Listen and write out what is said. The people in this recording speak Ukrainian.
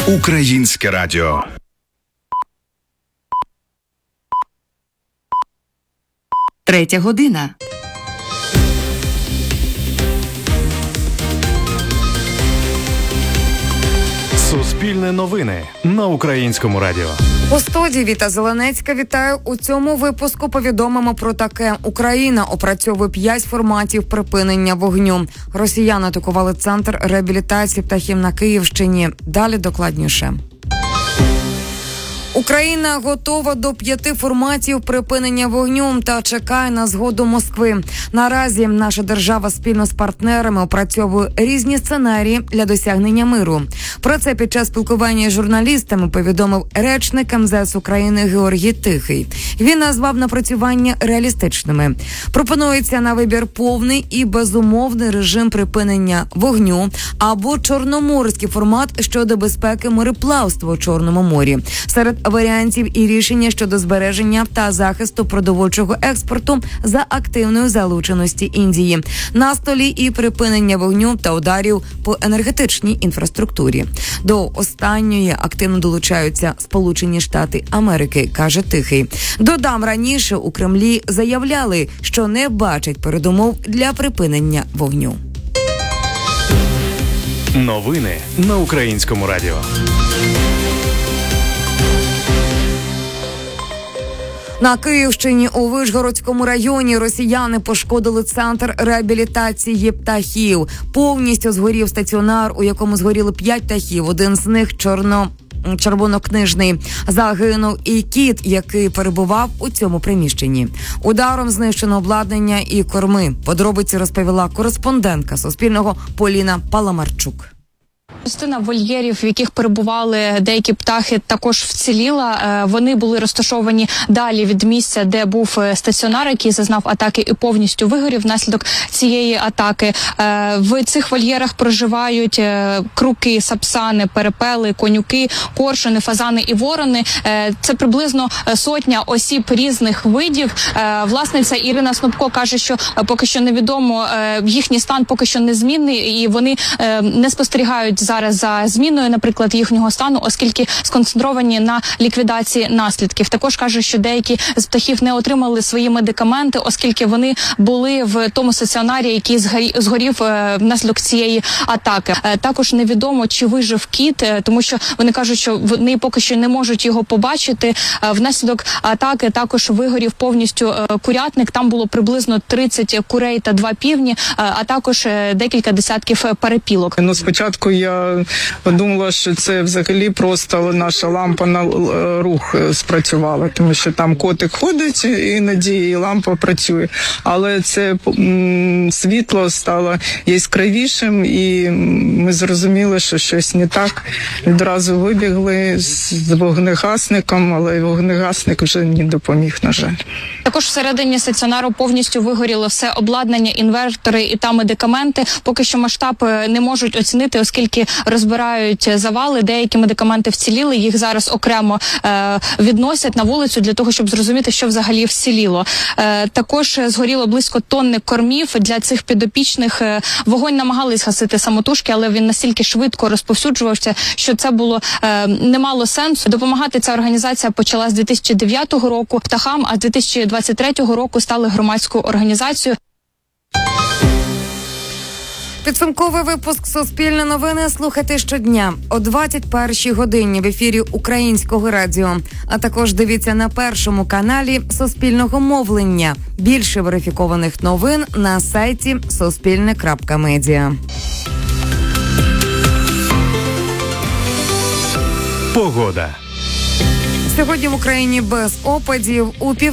Українське радіо. Третя година. Суспільне новини на Українському радіо. У студії Віта Зеленецька. Вітаю. У цьому випуску повідомимо про таке. Україна опрацьовує 5 форматів припинення вогню. Росіяни атакували центр реабілітації птахів на Київщині. Далі докладніше. Україна готова до 5 форматів припинення вогню та чекає на згоду Москви. Наразі наша держава спільно з партнерами опрацьовує різні сценарії для досягнення миру. Про це під час спілкування з журналістами повідомив речник МЗС України Георгій Тихий. Він назвав напрацювання реалістичними. Пропонується на вибір повний і безумовний режим припинення вогню або чорноморський формат щодо безпеки мореплавства у Чорному морі. Серед варіантів і рішення щодо збереження та захисту продовольчого експорту за активної залученості Індії. На столі і припинення вогню та ударів по енергетичній інфраструктурі. До останньої активно долучаються Сполучені Штати Америки, каже Тихий. Додам, раніше у Кремлі заявляли, що не бачать передумов для припинення вогню. Новини на Українському радіо. На Київщині у Вишгородському районі росіяни пошкодили центр реабілітації птахів. Повністю згорів стаціонар, у якому згоріли 5 птахів. Один з них червонокнижний. Загинув і кіт, який перебував у цьому приміщенні. Ударом знищено обладнання і корми. Подробиці розповіла кореспондентка Суспільного Поліна Паламарчук. Частина вольєрів, в яких перебували деякі птахи, також вціліла. Вони були розташовані далі від місця, де був стаціонар, який зазнав атаки і повністю вигорів внаслідок цієї атаки. В цих вольєрах проживають круки, сапсани, перепели, конюки, коршуни, фазани і ворони. Це приблизно 100 осіб різних видів. Власниця Ірина Снопко каже, що поки що невідомо, їхній стан поки що незмінний, і вони не спостерігають зараз за зміною, наприклад, їхнього стану, оскільки сконцентровані на ліквідації наслідків. Також каже, що деякі з птахів не отримали свої медикаменти, оскільки вони були в тому стаціонарі, який згорів внаслідок цієї атаки. Також невідомо, чи вижив кіт, тому що вони кажуть, що вони поки що не можуть його побачити. Внаслідок атаки також вигорів повністю курятник. Там було приблизно 30 курей та 2 півні, а також декілька десятків перепілок. Спочатку я подумала, що це взагалі просто наша лампа на рух спрацювала, тому що там котик ходить іноді і лампа працює. Але це світло стало яскравішим і ми зрозуміли, що щось не так. Відразу вибігли з вогнегасником, але вогнегасник вже не допоміг, на жаль. Також всередині стаціонару повністю вигоріло все обладнання, інвертори і та медикаменти. Поки що масштаб не можуть оцінити, оскільки розбирають завали. Деякі медикаменти вціліли, їх зараз окремо відносять на вулицю для того, щоб зрозуміти, що взагалі вціліло. Також згоріло близько тонни кормів для цих підопічних. Вогонь намагались гасити самотужки, але він настільки швидко розповсюджувався, що це було не мало сенсу. Допомагати ця організація почала з 2009 року птахам, а з 2023 року стали громадською організацією. Підсумковий випуск «Суспільне новини» слухайте щодня о 21-й годині в ефірі Українського радіо. А також дивіться на першому каналі Суспільного мовлення. Більше верифікованих новин на сайті suspilne.media. Погода. Сьогодні в Україні без опадів. У